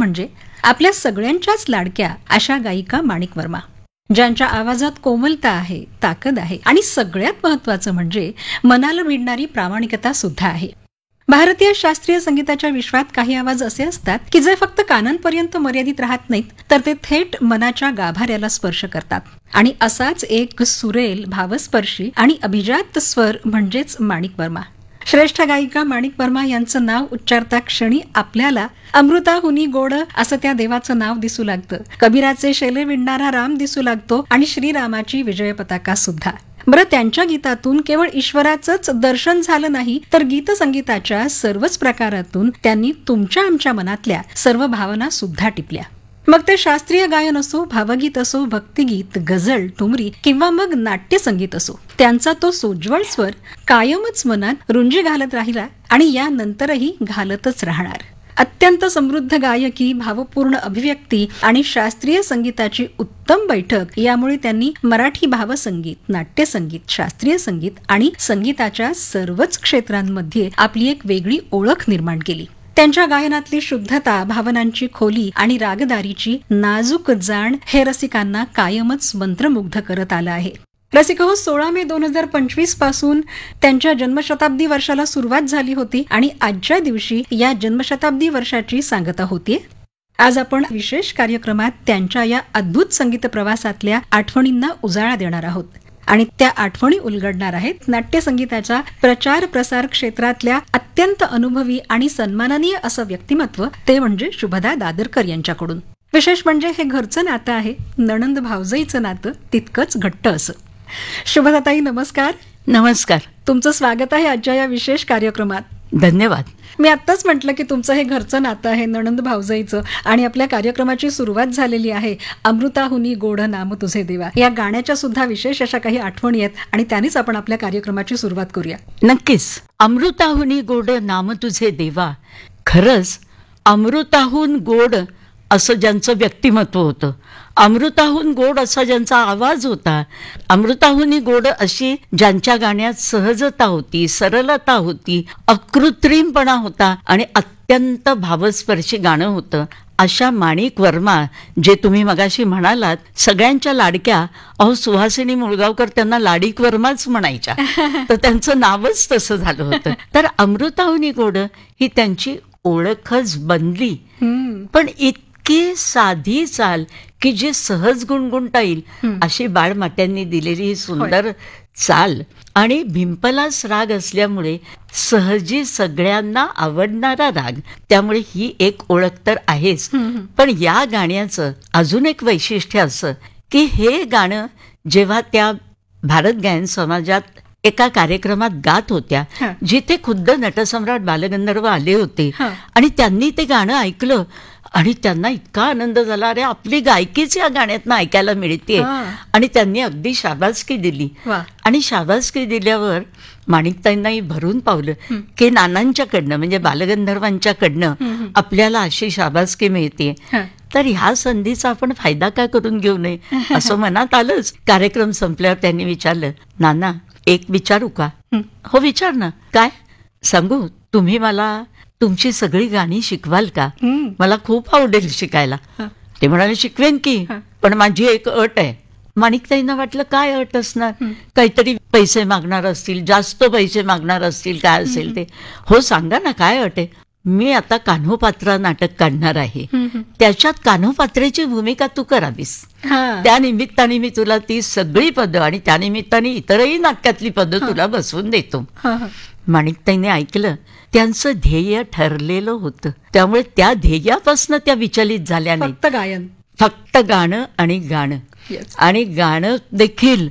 म्हणजे आपल्या सगळ्यांच्याच लाडक्या अशा गायिका माणिक वर्मा, ज्यांच्या आवाजात कोमलता आहे, ताकद आहे आणि सगळ्यात महत्वाचं म्हणजे मनाला भिडणारी प्रामाणिकता सुद्धा आहे. भारतीय शास्त्रीय संगीताच्या विश्वात काही आवाज असे असतात की जे फक्त कानांपर्यंत मर्यादित राहत नाहीत, तर ते थेट मनाच्या गाभाऱ्याला स्पर्श करतात. आणि असाच एक सुरेल, भावस्पर्शी आणि अभिजात स्वर म्हणजेच माणिक वर्मा. श्रेष्ठ गायिका माणिक वर्मा यांचं नाव उच्चारता क्षणी आपल्याला अमृताहुनी गोड असं त्या देवाचं नाव दिसू लागतं. कबीराचे शेले विणणारा राम दिसू लागतो आणि श्रीरामाची विजय पताका सुद्धा. बरं, त्यांच्या गीतातून केवळ ईश्वराचंच दर्शन झालं नाही, तर गीत संगीताच्या सर्वच प्रकारातून त्यांनी तुमच्या आमच्या मनातल्या सर्व भावना सुद्धा टिपल्या. मग ते शास्त्रीय गायन असो, भावगीत असो, भक्तिगीत, गझल, ठुमरी किंवा मग नाट्यसंगीत असो, त्यांचा तो सोज्वळ स्वर कायमच मनात रुंजी घालत राहिला आणि यानंतरही घालतच राहणार. अत्यंत समृद्ध गायकी, भावपूर्ण अभिव्यक्ती आणि शास्त्रीय संगीताची उत्तम बैठक यामुळे त्यांनी मराठी भावसंगीत, नाट्यसंगीत, शास्त्रीय संगीत आणि संगीताच्या सर्वच क्षेत्रांमध्ये आपली एक वेगळी ओळख निर्माण केली. त्यांच्या गायनातली शुद्धता, भावनांची खोली आणि रागदारीची नाजूक जाण हे रसिकांना कायमच मंत्रमुग्ध करत आलं आहे. रसिक हो, 16 मे 2025 पासून त्यांच्या जन्मशताब्दी वर्षाला सुरुवात झाली होती आणि आजच्या दिवशी या जन्मशताब्दी वर्षाची सांगता होतीये. आज आपण विशेष कार्यक्रमात त्यांच्या या अद्भुत संगीत प्रवासातल्या आठवणींना उजाळा देणार आहोत आणि त्या आठवणी उलगडणार आहेत नाट्यसंगीताच्या प्रचार प्रसार क्षेत्रातल्या अत्यंत अनुभवी आणि सन्माननीय असं व्यक्तिमत्व, ते म्हणजे शुभदा दादरकर यांच्याकडून. विशेष म्हणजे हे घरचं नातं आहे, नणंद भावजईचं नातं तितकंच घट्ट असं. शुभदाताई, नमस्कार. नमस्कार. तुमचं स्वागत आहे आजच्या या विशेष कार्यक्रमात. धन्यवाद. मी आत्ताच म्हटलं की तुमचं हे घरचं नातं आहे, नणंद भावजईचं, आणि आपल्या कार्यक्रमाची सुरुवात झालेली आहे अमृताहुनी गोड नाम तुझे देवा या गाण्याच्या सुद्धा विशेष अशा काही आठवणी आहेत आणि त्यानेच आपण आपल्या कार्यक्रमाची सुरुवात करूया. नक्कीच. अमृताहुनी गोड नाम तुझे देवा, खरंच अमृताहून गोड असं ज्यांचं व्यक्तिमत्व होतं, अमृताहून गोड असा ज्यांचा आवाज होता, अमृताहुनी गोड अशी ज्यांच्या गाण्यात सहजता होती, सरलता होती, अकृत्रिमपणा होता आणि अत्यंत भावस्पर्शी गाणं होतं, अशा माणिक वर्मा, जे तुम्ही मगाशी म्हणालात सगळ्यांच्या लाडक्या, सुहासिनी मुळगावकर त्यांना लाडिक वर्माच म्हणायच्या, तर त्यांचं नावच तसं झालं होतं. तर अमृताहुनी गोड ही त्यांची ओळखच बनली. पण इतकी साधी चाल की जी सहज गुणगुणता येईल अशी बाळमाट्यांनी दिलेली ही सुंदर चाल आणि भिंपलास राग असल्यामुळे सहजी सगळ्यांना आवडणारा राग, त्यामुळे ही एक ओळख तर आहेच. पण या गाण्याचं अजून एक वैशिष्ट्य असं की हे गाणं जेव्हा त्या भारत गायन समाजात एका कार्यक्रमात गात होत्या, जिथे खुद्द नटसम्राट बालगंधर्व आले होते आणि त्यांनी ते गाणं ऐकलं आणि त्यांना इतका आनंद झाला, अरे आपली गायकीच या गाण्यातनं ऐकायला मिळते, आणि त्यांनी अगदी शाबासकी दिली. आणि शाबासकी दिल्यावर माणिकताईंनाही भरून पावलं की नानांच्याकडनं म्हणजे बालगंधर्वांच्याकडनं आपल्याला अशी शाबासकी मिळते, तर ह्या संधीचा आपण फायदा काय करून घेऊ नये असं मनात आलंच. कार्यक्रम संपल्यावर त्यांनी विचारलं, नाना एक विचारू का? हो विचार ना. काय सांगू? तुम्ही मला तुमची सगळी गाणी शिकवाल का? मला खूप आवडेल शिकायला. ते म्हणाले, शिकवेन की, पण माझी एक अट आहे. माणिकताईंना वाटलं काय अट असणार, काहीतरी पैसे मागणार असतील, जास्त पैसे मागणार असतील, काय असेल ते. हो सांगा ना, काय अट आहे? मी आता कान्होपात्रा नाटक काढणार आहे, त्याच्यात कान्होपात्रेची भूमिका तू करावीस, त्या निमित्ताने मी तुला ती सगळी पदं आणि त्यानिमित्ताने इतरही नाटकातली पदं तुला बसवून देतो. माणिकताईने ऐकलं. त्यांचं ध्येय ठरलेलं होतं, त्यामुळे त्या ध्येयापासून त्या विचलित झाल्या नाही. फक्त गायन, फक्त गाणं आणि गाणं, आणि गाणं देखील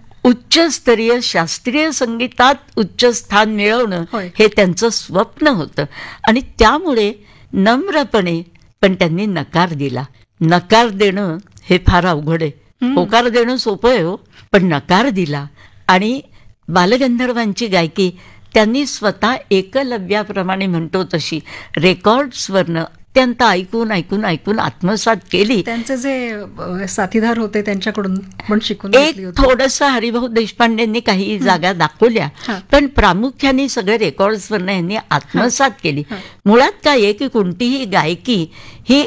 उच्चस्तरीय शास्त्रीय संगीतात उच्च स्थान मिळवणं हे त्यांचं स्वप्न होतं. आणि त्यामुळे नम्रपणे पण त्यांनी नकार दिला. नकार देणं हे फार अवघड आहे, होकार देणं सोपं आहे हो, पण नकार दिला. आणि बालगंधर्वांची गायकी त्यांनी स्वतः एकलव्याप्रमाणे म्हणतो तशी रेकॉर्ड्सवरनं अत्यंत ऐकून ऐकून ऐकून आत्मसात केली. त्यांचे जे साथीदार होते त्यांच्याकडून पण शिकून एक थोडंसं हरिभाऊ देशपांडेंनी काही जागा दाखवल्या, पण प्रामुख्याने सगळे रेकॉर्ड्सवरनं यांनी आत्मसात केली. मुळात काय आहे की कोणतीही गायकी ही